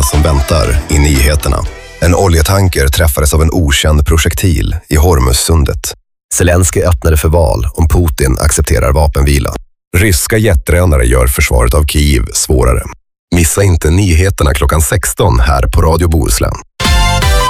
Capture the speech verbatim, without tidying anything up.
som väntar i nyheterna. En oljetanker träffades av en okänd projektil i Hormuzsundet. Zelensky öppnade för val om Putin accepterar vapenvila. Ryska jetdrönare gör försvaret av Kiev svårare. Missa inte nyheterna klockan sexton här på Radio Bohuslän.